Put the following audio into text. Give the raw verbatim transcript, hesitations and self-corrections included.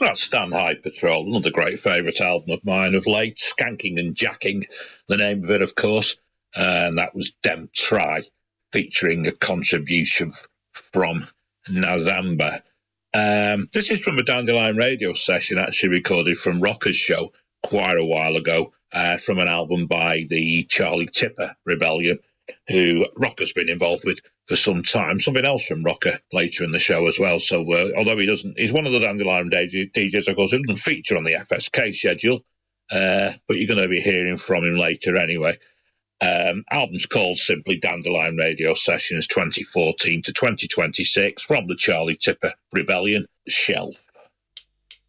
That's Stan High Patrol, another great favourite album of mine of late. Skanking and Jacking, the name of it, of course. Uh, and that was Dem Try, featuring a contribution from Nazamba. Um, this is from a Dandelion radio session, actually recorded from Rocker's show quite a while ago, uh, from an album by the Charlie Tipper Rebellion, who Rocker's been involved with for some time. Something else from Rocker later in the show as well. So uh, although he doesn't, he's one of the Dandelion D Js, of course, who doesn't feature on the F S K schedule, uh, but you're going to be hearing from him later anyway. Um, album's called simply Dandelion Radio Sessions twenty fourteen to twenty twenty-six from the Charlie Tipper Rebellion, Shelf.